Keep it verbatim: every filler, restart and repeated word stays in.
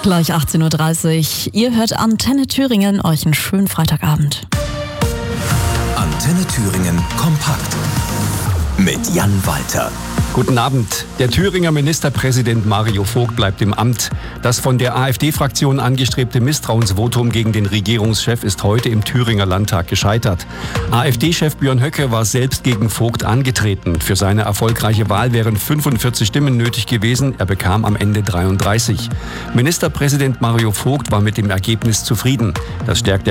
Gleich achtzehn Uhr dreißig. Ihr hört Antenne Thüringen. Euch einen schönen Freitagabend. Antenne Thüringen kompakt mit Jan Walter. Guten Abend. Der Thüringer Ministerpräsident Mario Vogt bleibt im Amt. Das von der AfD-Fraktion angestrebte Misstrauensvotum gegen den Regierungschef ist heute im Thüringer Landtag gescheitert. AfD-Chef Björn Höcke war selbst gegen Vogt angetreten. Für seine erfolgreiche Wahl wären fünfundvierzig Stimmen nötig gewesen. Er bekam am Ende dreiunddreißig. Ministerpräsident Mario Vogt war mit dem Ergebnis zufrieden. Das stärkt